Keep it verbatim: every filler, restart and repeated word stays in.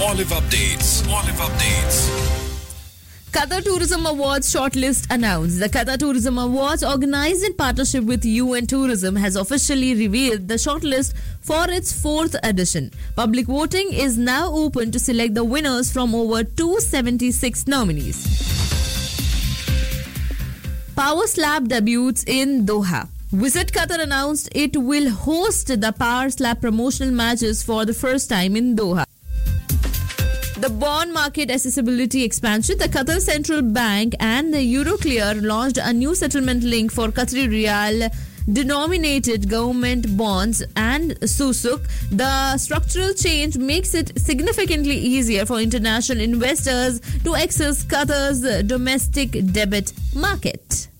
Olive Updates. Olive Updates. Qatar Tourism Awards shortlist announced. The Qatar Tourism Awards, organized in partnership with U N Tourism, has officially revealed the shortlist for its fourth edition. Public voting is now open to select the winners from over two hundred seventy-six nominees. Power Slap debuts in Doha. Visit Qatar announced it will host the Power Slap promotional matches for the first time in Doha. The bond market accessibility expansion. The Qatar Central Bank and the Euroclear launched a new settlement link for Qatari Riyal denominated government bonds and Susuk. The structural change makes it significantly easier for international investors to access Qatar's domestic debit market.